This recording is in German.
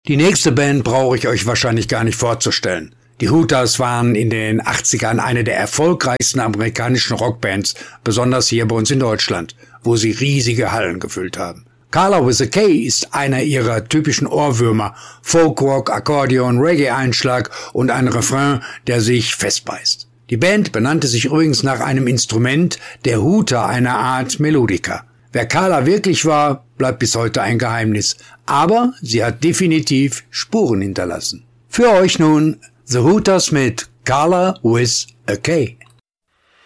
Die nächste Band brauche ich euch wahrscheinlich gar nicht vorzustellen. Die Hooters waren in den 80ern eine der erfolgreichsten amerikanischen Rockbands, besonders hier bei uns in Deutschland, wo sie riesige Hallen gefüllt haben. Carla with a K ist einer ihrer typischen Ohrwürmer, Folkrock, Akkordeon, Reggae-Einschlag und ein Refrain, der sich festbeißt. Die Band benannte sich übrigens nach einem Instrument der Hooter, einer Art Melodica. Wer Carla wirklich war, bleibt bis heute ein Geheimnis, aber sie hat definitiv Spuren hinterlassen. Für euch nun The Hooters mit Carla with a K.